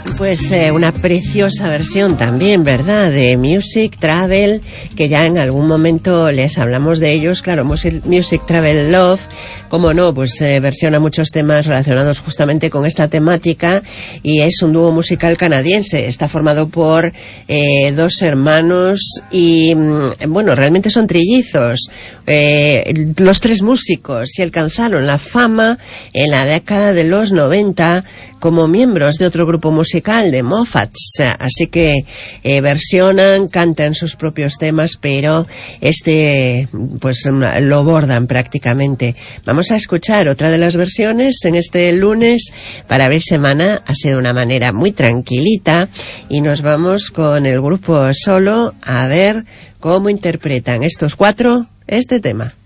Pues una preciosa versión también, ¿verdad? De Music Travel, que ya en algún momento les hablamos de ellos. Claro, Music Travel Love, como no, pues versiona muchos temas relacionados justamente con esta temática, y es un dúo musical canadiense. Está formado por dos hermanos y, bueno, realmente son trillizos. Los tres músicos y alcanzaron la fama en la década de los 90 como miembros de otro grupo musical, de Moffats. Así que versionan, cantan sus propios temas, pero pues lo bordan prácticamente. Vamos a escuchar otra de las versiones en este lunes para abrir semana. Ha sido una manera muy tranquilita, y nos vamos con el grupo Solo a ver cómo interpretan estos cuatro este tema.